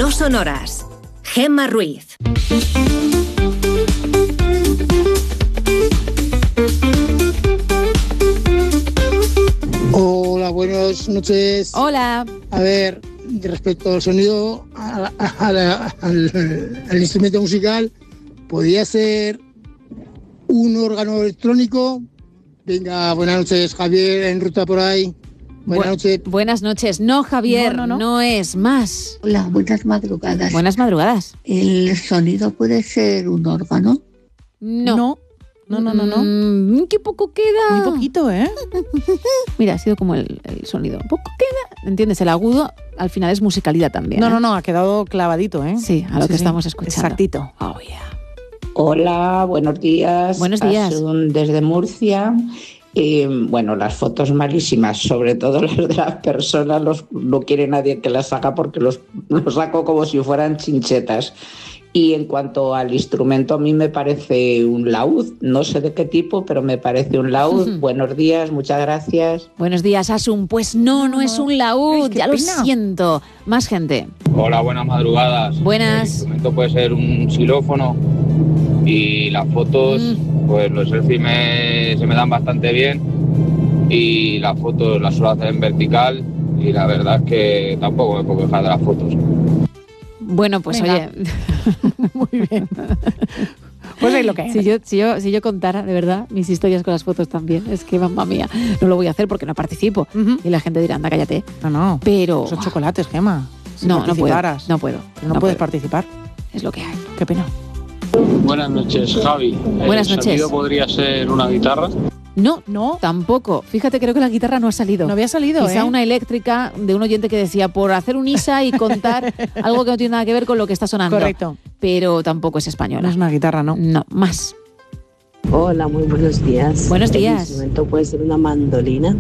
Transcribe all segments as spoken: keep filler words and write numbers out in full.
No Sonoras. Gemma Ruiz. Hola, buenas noches. Hola. A ver, respecto al sonido, a, a, a la, al, al instrumento musical, ¿podría ser un órgano electrónico? Venga, buenas noches, Javier, en ruta por ahí. Buenas Bu- noches. Buenas noches. No, Javier, no, no, no. no es más. Hola, buenas madrugadas. Buenas madrugadas. ¿El sonido puede ser un órgano? No. No. No, no, no, no. Mm, qué poco queda. Muy poquito, ¿eh? Mira, ha sido como el, el sonido. Poco queda. ¿Entiendes? El agudo al final es musicalidad también. No, ¿eh? no, no, ha quedado clavadito, ¿eh? Sí, a lo sí, que sí. estamos escuchando. Exactito. Oh, yeah. Hola, buenos días. Buenos días. Asun desde Murcia. Eh, bueno, las fotos malísimas, sobre todo las de las personas, los, no quiere nadie que las haga porque los, los saco como si fueran chinchetas. Y en cuanto al instrumento, a mí me parece un laúd, no sé de qué tipo, pero me parece un laúd. Uh-huh. Buenos días, muchas gracias. Buenos días, Asun. Pues no, no es un laúd, Ay, ya pena. Lo siento. Más gente. Hola, buenas madrugadas. Buenas. El instrumento puede ser un xilófono y las fotos, mm. pues los selfies me, se me dan bastante bien y las fotos las suelo hacer en vertical y la verdad es que tampoco me puedo quejar de las fotos. Bueno, pues Venga. oye, muy bien. Pues es lo que es. Si yo, si, yo, si yo contara, de verdad, mis historias con las fotos también, es que, mamma mía, no lo voy a hacer porque no participo. Uh-huh. Y la gente dirá, anda, cállate. No, no. Pero... Son chocolates, Gemma. Si no, no puedo. No puedo. Pero no, no puedes puedo. participar. Es lo que hay. Qué pena. Buenas noches, Javi. Buenas ¿El noches. sonido podría ser una guitarra? No, no, tampoco. Fíjate, creo que la guitarra no ha salido. No había salido, Quizá ¿eh? una eléctrica de un oyente que decía, por hacer un I S A y contar algo que no tiene nada que ver con lo que está sonando. Correcto. Pero tampoco es española. No es una guitarra, ¿no? No, más. Hola, muy buenos días. Buenos días. El instrumento puede ser una mandolina.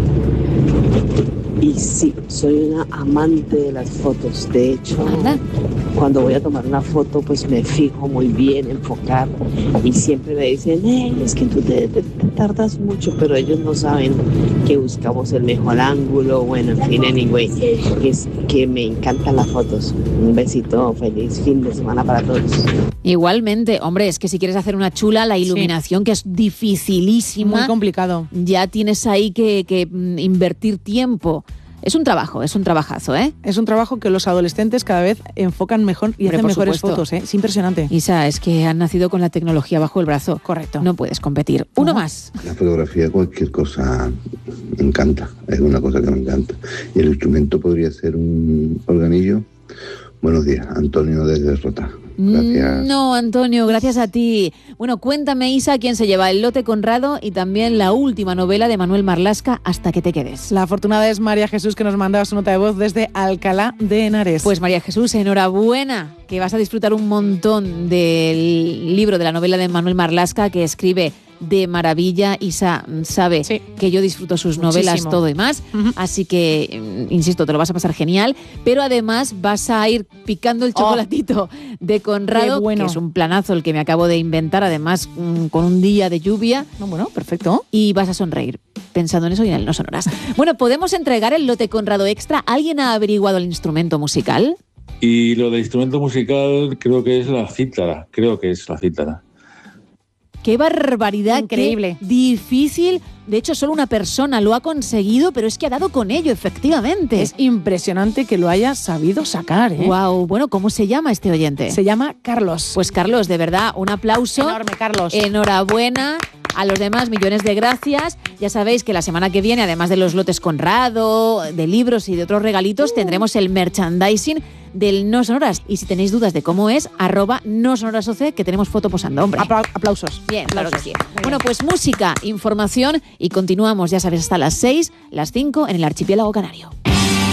Y sí, soy una amante de las fotos. De hecho, ¿Anda? Cuando voy a tomar una foto, pues me fijo muy bien, enfocar. Y siempre me dicen, hey, es que tú te, te, te tardas mucho, pero ellos no saben que buscamos el mejor ángulo. Bueno, en fin, anyway, es que me encantan las fotos. Un besito, feliz fin de semana para todos. Igualmente, hombre, es que si quieres hacer una chula, la iluminación, sí. que es dificilísima. Muy complicado. Ya tienes ahí que, que invertir tiempo. Es un trabajo, es un trabajazo, ¿eh? Es un trabajo que los adolescentes cada vez enfocan mejor y Hombre, hacen mejores supuesto. fotos, ¿eh? Es impresionante. Isa, es que han nacido con la tecnología bajo el brazo. Correcto. No puedes competir. Uno uh-huh. más. La fotografía, cualquier cosa me encanta, es una cosa que me encanta. Y el instrumento podría ser un organillo. Buenos días, Antonio desde Rota. Gracias. No, Antonio, gracias a ti. Bueno, cuéntame, Isa, quién se lleva el lote Conrado y también la última novela de Manuel Marlaska, Hasta que te quedes. La afortunada es María Jesús, que nos manda su nota de voz desde Alcalá de Henares. Pues María Jesús, enhorabuena, que vas a disfrutar un montón del libro de la novela de Manuel Marlaska, que escribe de maravilla. Isa sabe sí. que yo disfruto sus Muchísimo. novelas, todo y más, uh-huh. así que, insisto, te lo vas a pasar genial, pero además vas a ir picando el chocolatito oh. de Conrado, bueno. que es un planazo el que me acabo de inventar, además mm, con un día de lluvia. No, bueno, perfecto. Y vas a sonreír pensando en eso y en el No Sonoras. Bueno, ¿podemos entregar el lote Conrado extra? ¿Alguien ha averiguado el instrumento musical? Y lo del instrumento musical creo que es la cítara, creo que es la cítara. ¡Qué barbaridad! Increíble. ¡Qué difícil! De hecho, solo una persona lo ha conseguido, pero es que ha dado con ello, efectivamente. Es impresionante que lo haya sabido sacar, ¿eh? Wow. Bueno, ¿cómo se llama este oyente? Se llama Carlos. Pues Carlos, de verdad, un aplauso. Enorme, Carlos. Enhorabuena. A los demás, millones de gracias. Ya sabéis que la semana que viene, además de los lotes Conrado, de libros y de otros regalitos, uh. tendremos el merchandising del No Sonoras. Y si tenéis dudas de cómo es, arroba No Sonoras O C, que tenemos foto posando, hombre. Apla- aplausos. Bien, claro que sí. Bueno, pues música, información y continuamos, ya sabes, hasta las seis, las cinco en el Archipiélago Canario.